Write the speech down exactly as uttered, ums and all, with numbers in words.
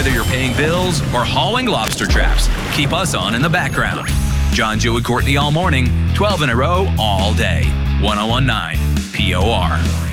Whether you're paying bills or hauling lobster traps, keep us on in the background. John, Joe, and Courtney all morning, twelve in a row, all day. ten nineteen P O R.